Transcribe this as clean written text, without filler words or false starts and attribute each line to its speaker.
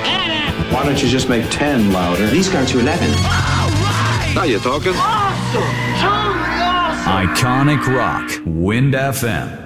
Speaker 1: Why don't you just make 10 louder?
Speaker 2: Please go to 11.
Speaker 3: Now you're talking.
Speaker 4: Iconic Rock, Wind FM.